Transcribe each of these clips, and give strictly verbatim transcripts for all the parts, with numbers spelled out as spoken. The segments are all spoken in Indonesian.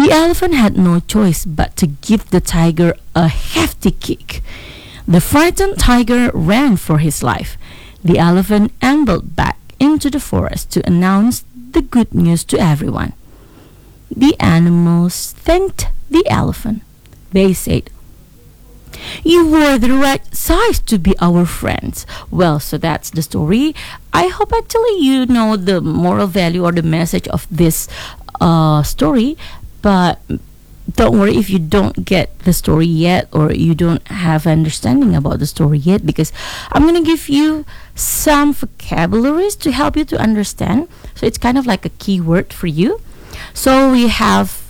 The elephant had no choice but to give the tiger a hefty kick. The frightened tiger ran for his life. The elephant ambled back into the forest to announce the good news to everyone. The animals thanked the elephant. They said, "You were the right size to be our friends." Well, so that's the story. I hope actually you know the moral value or the message of this uh, story, but don't worry if you don't get the story yet or you don't have understanding about the story yet, because I'm going to give you some vocabularies to help you to understand. So it's kind of like a keyword for you. So we have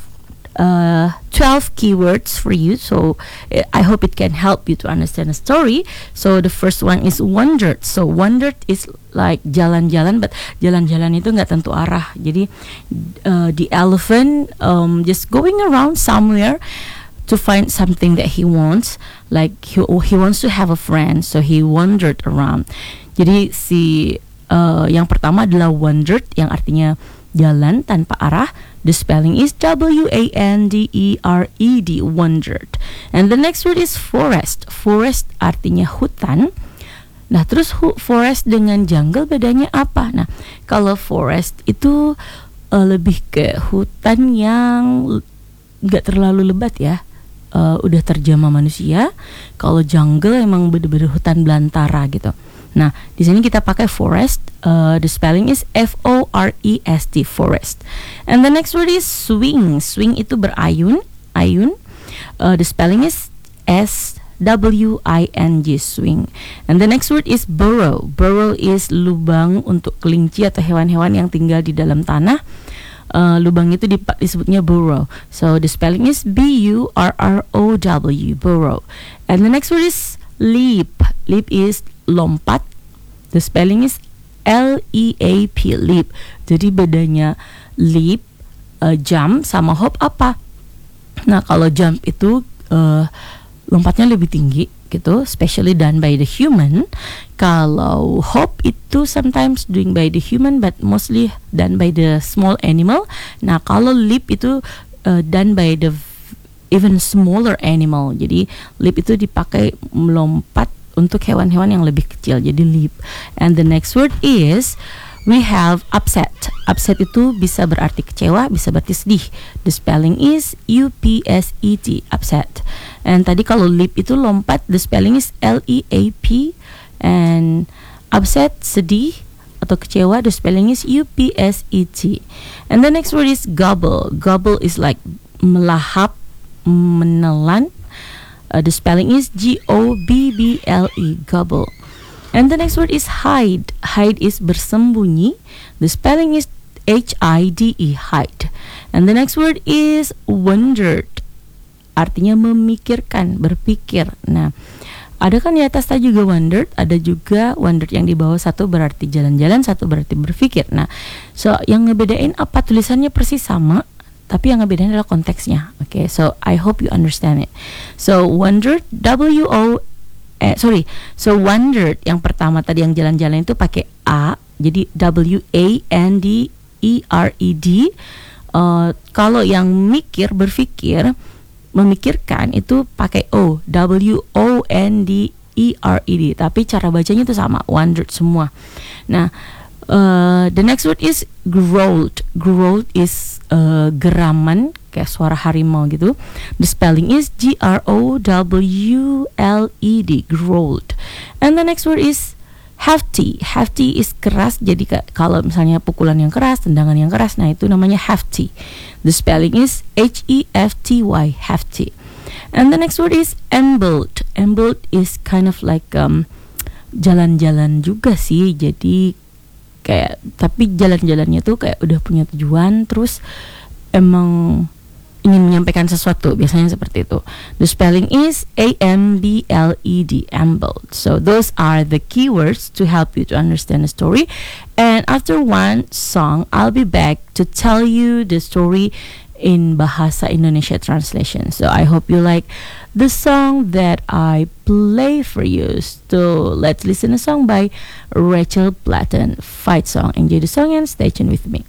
uh, twelve keywords for you. So uh, I hope it can help you to understand the story. So the first one is wandered. So wandered is like jalan-jalan, but jalan-jalan itu nggak tentu arah. Jadi uh, the elephant um, just going around somewhere to find something that he wants. Like he, he wants to have a friend, so he wandered around. Jadi si uh, yang pertama adalah wandered, yang artinya jalan tanpa arah. The spelling is W A N D E R E D, wandered. And the next word is forest. Forest artinya hutan. Nah, terus hu- forest dengan jungle bedanya apa? Nah, kalau forest itu uh, lebih ke hutan yang nggak terlalu lebat ya, uh, udah terjamah manusia. Kalau jungle emang bener-bener hutan belantara gitu. Nah, di sini kita pakai forest. Uh, the spelling is F O R E S T, forest. And the next word is swing. Swing itu berayun, ayun. Uh, the spelling is S W I N G, swing. And the next word is burrow. Burrow is lubang untuk kelinci atau hewan-hewan yang tinggal di dalam tanah. Uh, lubang itu disebutnya burrow. So the spelling is B U R R O W, burrow. And the next word is leap. Leap is lompat. The spelling is L E A P, leap. Jadi bedanya leap, uh, jump sama hop apa? Nah, kalau jump itu uh, lompatnya lebih tinggi gitu, especially done by the human. Kalau hop itu sometimes doing by the human but mostly done by the small animal. Nah, kalau leap itu uh, done by the even smaller animal. Jadi leap itu dipakai melompat untuk hewan-hewan yang lebih kecil, jadi leap. And the next word is we have upset. Upset itu bisa berarti kecewa, bisa berarti sedih. The spelling is U P S E T, upset. And tadi kalau leap itu lompat, the spelling is L E A P. And upset, sedih atau kecewa, the spelling is U P S E T. And the next word is gobble. Gobble is like melahap, menelan. Uh, the spelling is G O B B L E, gobble. And the next word is hide. Hide is bersembunyi. The spelling is H I D E, hide. And the next word is wondered. Artinya memikirkan, berpikir. Nah, ada kan di atas tadi juga wondered, ada juga wondered yang di bawah. Satu berarti jalan-jalan, satu berarti berpikir. Nah, so yang ngebedain apa, tulisannya persis sama, tapi yang ngebedain adalah konteksnya. Oke, okay, so I hope you understand it. So wondered, W O eh sorry, so wondered yang pertama tadi yang jalan-jalan itu pakai A, jadi W A N D E R E D. Uh, kalau yang mikir, berpikir, memikirkan itu pakai O, W O N D E R E D. Tapi cara bacanya itu sama, wondered semua. Nah, Uh, the next word is growled. Growled is uh, geraman, kayak suara harimau gitu. The spelling is G R O W L E D, growled. And the next word is hefty. Hefty is keras. Jadi k- kalau misalnya pukulan yang keras, tendangan yang keras, nah itu namanya hefty. The spelling is H E F T Y, hefty. And the next word is ambled. Ambled is kind of like um, jalan-jalan juga sih. Jadi kayak, tapi jalan-jalannya tuh kayak udah punya tujuan, terus emang ingin menyampaikan sesuatu, biasanya seperti itu. The spelling is A M B L E D, ambled. So those are the keywords to help you to understand the story. And after one song, I'll be back to tell you the story in Bahasa Indonesia translation. So I hope you like the song that I play for you. So let's listen to a song by Rachel Platten, Fight Song. Enjoy the song and stay tuned with me.